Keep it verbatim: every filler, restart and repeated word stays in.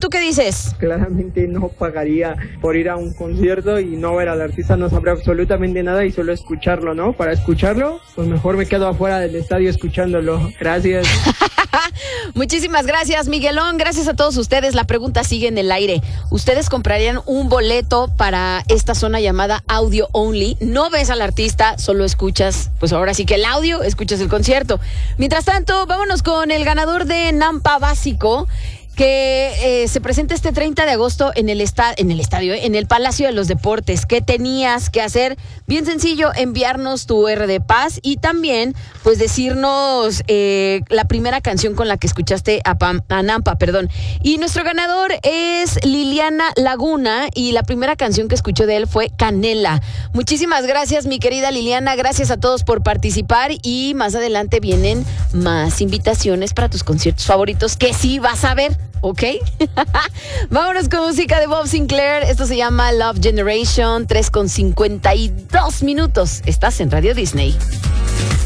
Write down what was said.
¿tú qué dices? Claramente no pagaría por ir a un concierto y no ver al artista, no sabré absolutamente nada y solo escucharlo, ¿no? Para escucharlo, pues mejor me quedo afuera del estadio escuchándolo. Gracias. Muchísimas gracias, Miguelón. Gracias a todos ustedes. La pregunta sigue en el aire. ¿Ustedes comprarían un boleto para esta zona llamada Audio Only? No ves al artista, solo escuchas, pues ahora sí que el audio, escuchas el concierto. Mientras tanto, vámonos con el ganador de Nampa Básico, que eh, se presenta este treinta de agosto en el, esta- en el estadio, eh, en el Palacio de los Deportes. ¿Qué tenías que hacer? Bien sencillo, enviarnos tu R de Paz y también, pues, decirnos eh, la primera canción con la que escuchaste a, Pam- a Nampa, perdón. Y nuestro ganador es Liliana Laguna y la primera canción que escuchó de él fue Canela. Muchísimas gracias, mi querida Liliana. Gracias a todos por participar y más adelante vienen más invitaciones para tus conciertos favoritos que sí vas a ver. ¿Ok? Vámonos con música de Bob Sinclair. Esto se llama Love Generation. tres con cincuenta y dos minutos. Estás en Radio Disney.